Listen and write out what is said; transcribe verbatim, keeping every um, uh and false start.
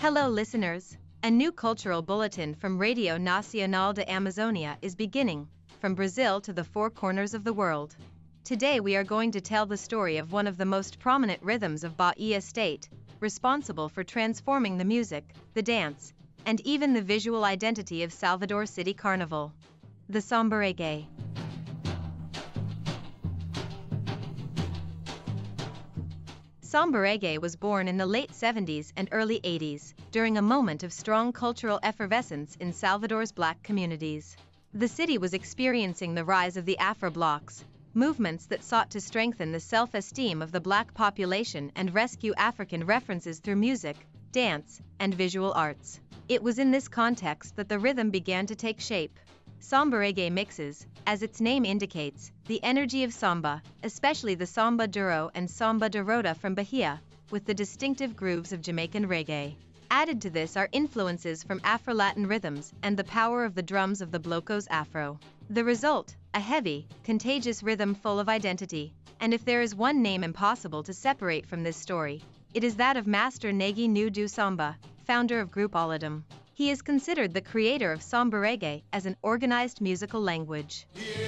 Hello listeners, a new cultural bulletin from Radio Nacional de Amazonia is beginning, from Brazil to the four corners of the world. Today we are going to tell the story of one of the most prominent rhythms of Bahia state, responsible for transforming the music, the dance, and even the visual identity of Salvador City Carnival. The samba reggae. Samba reggae was born in the late seventies and early eighties, during a moment of strong cultural effervescence in Salvador's black communities. The city was experiencing the rise of the Afro Blocks, movements that sought to strengthen the self-esteem of the black population and rescue African references through music, dance, and visual arts. It was in this context that the rhythm began to take shape. Samba reggae mixes, as its name indicates, the energy of samba, especially the samba duro and samba de roda from Bahia, with the distinctive grooves of Jamaican reggae. Added to this are influences from Afro-Latin rhythms and the power of the drums of the Blocos Afro. The result, a heavy, contagious rhythm full of identity. And if there is one name impossible to separate from this story, it is that of Master Negi Nu do Samba, founder of Group Oladum. He is considered the creator of samba reggae as an organized musical language.